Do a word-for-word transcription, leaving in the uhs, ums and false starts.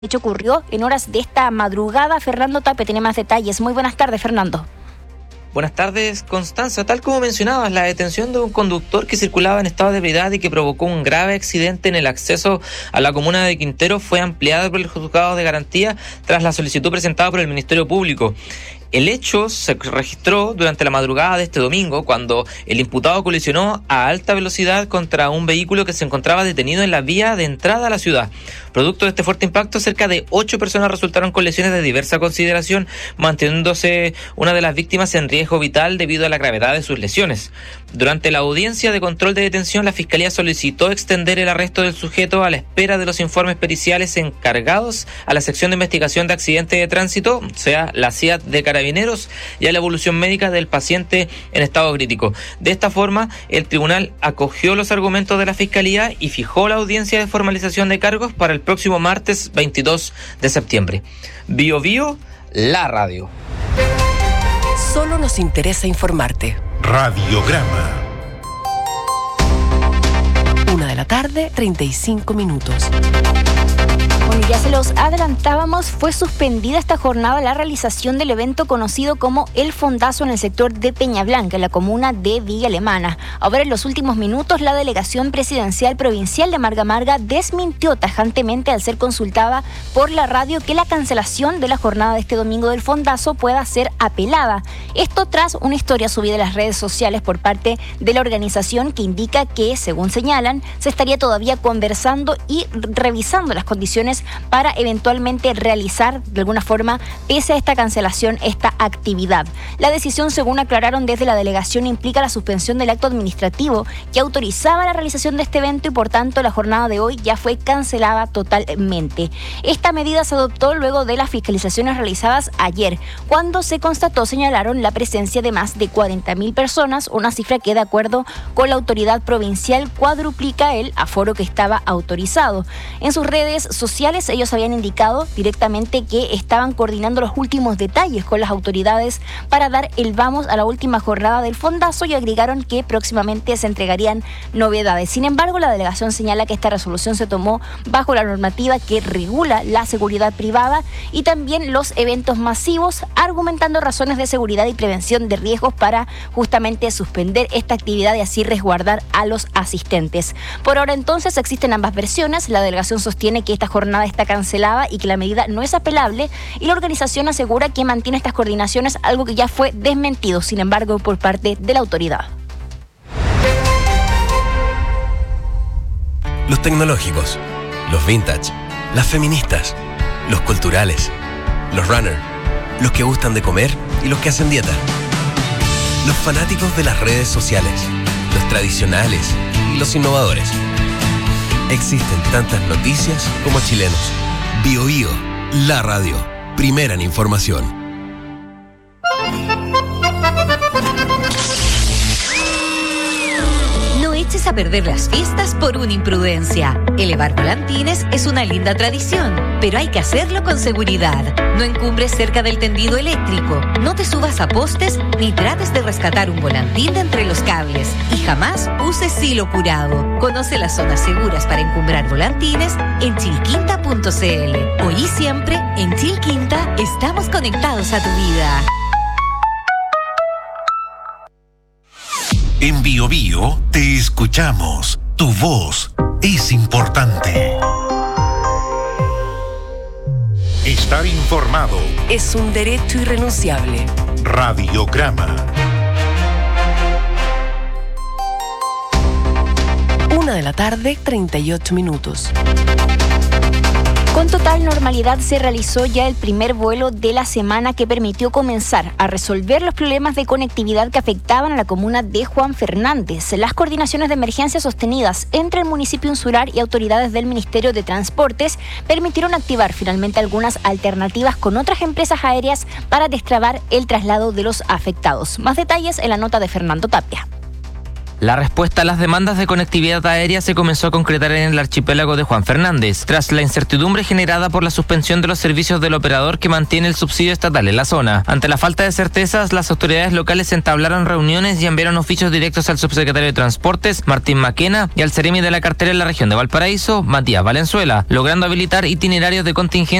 De hecho, ocurrió en horas de esta madrugada. Fernando Tapia tiene más detalles. Muy buenas tardes, Fernando. Buenas tardes, Constanza. Tal como mencionabas, la detención de un conductor que circulaba en estado de ebriedad y que provocó un grave accidente en el acceso a la comuna de Quintero fue ampliada por el juzgado de garantía tras la solicitud presentada por el Ministerio Público. El hecho se registró durante la madrugada de este domingo, cuando el imputado colisionó a alta velocidad contra un vehículo que se encontraba detenido en la vía de entrada a la ciudad. Producto de este fuerte impacto, cerca de ocho personas resultaron con lesiones de diversa consideración, manteniéndose una de las víctimas en riesgo vital debido a la gravedad de sus lesiones. Durante la audiencia de control de detención, la Fiscalía solicitó extender el arresto del sujeto a la espera de los informes periciales encargados a la sección de investigación de accidentes de tránsito, o sea, la C I A T de Carabineros, y a la evolución médica del paciente en estado crítico. De esta forma, el tribunal acogió los argumentos de la Fiscalía y fijó la audiencia de formalización de cargos para el próximo martes veintidós de septiembre. Bio Bio, la radio. Solo nos interesa informarte. Radiograma. Una de la tarde, treinta y cinco minutos. Bueno, ya se los adelantábamos, fue suspendida esta jornada la realización del evento conocido como El Fondazo en el sector de Peñablanca, en la comuna de Villa Alemana. Ahora, en los últimos minutos, la delegación presidencial provincial de Marga Marga desmintió tajantemente al ser consultada por la radio que la cancelación de la jornada de este domingo del Fondazo pueda ser apelada. Esto tras una historia subida en las redes sociales por parte de la organización que indica que, según señalan, se estaría todavía conversando y revisando las condiciones para eventualmente realizar de alguna forma, pese a esta cancelación, esta actividad. La decisión, según aclararon desde la delegación, implica la suspensión del acto administrativo que autorizaba la realización de este evento y por tanto la jornada de hoy ya fue cancelada totalmente. Esta medida se adoptó luego de las fiscalizaciones realizadas ayer, cuando se constató, señalaron, la presencia de más de cuarenta mil personas, una cifra que de acuerdo con la autoridad provincial cuadruplica el aforo que estaba autorizado. En sus redes sociales ellos habían indicado directamente que estaban coordinando los últimos detalles con las autoridades para dar el vamos a la última jornada del Fondazo y agregaron que próximamente se entregarían novedades. Sin embargo, la delegación señala que esta resolución se tomó bajo la normativa que regula la seguridad privada y también los eventos masivos, argumentando razones de seguridad y prevención de riesgos para justamente suspender esta actividad y así resguardar a los asistentes. Por ahora entonces existen ambas versiones. La delegación sostiene que esta jornada Nada está cancelada y que la medida no es apelable y la organización asegura que mantiene estas coordinaciones, algo que ya fue desmentido, sin embargo, por parte de la autoridad. Los tecnológicos, los vintage, las feministas, los culturales, los runner, los que gustan de comer y los que hacen dieta, los fanáticos de las redes sociales, los tradicionales y los innovadores. Existen tantas noticias como chilenos. Bio Bio, la radio, primera en información. No eches a perder las fiestas por una imprudencia. Elevar volantines es una linda tradición, pero hay que hacerlo con seguridad. No encumbres cerca del tendido eléctrico, no te subas a postes ni trates de rescatar un volantín de entre los cables y jamás uses hilo curado. Conoce las zonas seguras para encumbrar volantines en chilquinta punto c l. Hoy y siempre, en Chilquinta, estamos conectados a tu vida. En Bio Bio te escuchamos. Tu voz es importante. Estar informado Es un derecho irrenunciable. Radiograma. Una de la tarde, treinta y ocho minutos. Con total normalidad se realizó ya el primer vuelo de la semana que permitió comenzar a resolver los problemas de conectividad que afectaban a la comuna de Juan Fernández. Las coordinaciones de emergencia sostenidas entre el municipio insular y autoridades del Ministerio de Transportes permitieron activar finalmente algunas alternativas con otras empresas aéreas para destrabar el traslado de los afectados. Más detalles en la nota de Fernando Tapia. La respuesta a las demandas de conectividad aérea se comenzó a concretar en el archipiélago de Juan Fernández, tras la incertidumbre generada por la suspensión de los servicios del operador que mantiene el subsidio estatal en la zona. Ante la falta de certezas, las autoridades locales entablaron reuniones y enviaron oficios directos al subsecretario de Transportes, Martín Maquena, y al Ceremi de la cartera en la región de Valparaíso, Matías Valenzuela, logrando habilitar itinerarios de contingencia